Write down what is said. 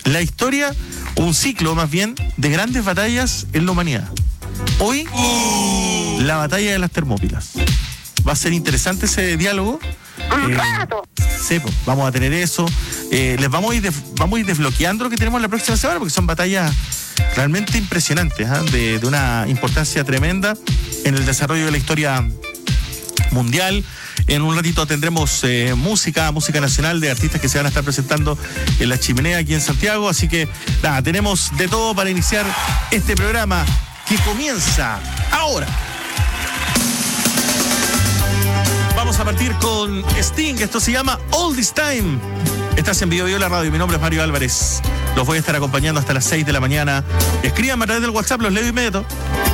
la historia, un ciclo más bien, de grandes batallas en la humanidad. Hoy, la batalla de las Termópilas. Va a ser interesante ese diálogo. Sí, pues, vamos a tener eso. Les vamos a ir desbloqueando lo que tenemos la próxima semana, porque son batallas realmente impresionantes, de una importancia tremenda en el desarrollo de la historia mundial. En un ratito tendremos música nacional de artistas que se van a estar presentando en La Chimenea aquí en Santiago. Así que nada, tenemos de todo para iniciar este programa que comienza ahora. Vamos a partir con Sting. Esto se llama All This Time. Estás en Bio La Radio. Mi nombre es Mario Álvarez. Los voy a estar acompañando hasta las 6 de la mañana. Escríbanme a través del WhatsApp, los leo inmediato.